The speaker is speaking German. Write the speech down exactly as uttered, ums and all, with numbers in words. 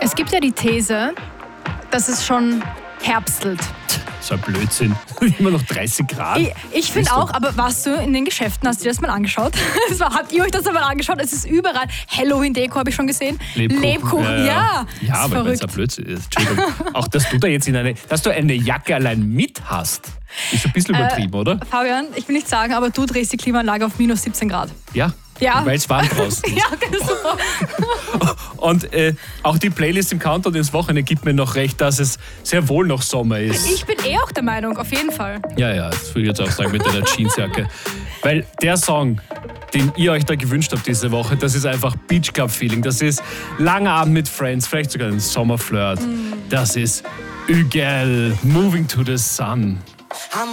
Es gibt ja die These, dass es schon herbstelt. So ein Blödsinn. Immer noch dreißig Grad. Ich, ich finde auch, aber warst du in den Geschäften, hast du dir das mal angeschaut? Das war, habt ihr euch das mal angeschaut? Es ist überall. Halloween-Deko habe ich schon gesehen. Lebkuchen. Lebkuchen, ja. Ja, ja ist aber wenn es verrückt. ein Blödsinn ist. Entschuldigung. Auch, dass du da jetzt in eine, dass du eine Jacke allein mit hast, ist ein bisschen übertrieben, Äh, oder? Fabian, ich will nicht sagen, aber du drehst die Klimaanlage auf minus siebzehn Grad. Ja. Ja. Weil es warm draußen ist. Ja, okay, super. Und äh, auch die Playlist im Countdown ins Wochenende gibt mir noch recht, dass es sehr wohl noch Sommer ist. Ich bin eh auch der Meinung, auf jeden Fall. Ja, ja, das würde ich jetzt auch sagen mit deiner Jeansjacke. Weil der Song, den ihr euch da gewünscht habt diese Woche, das ist einfach Beach Club Feeling. Das ist langer Abend mit Friends, vielleicht sogar ein Sommerflirt. Das ist Ügel, Moving to the Sun.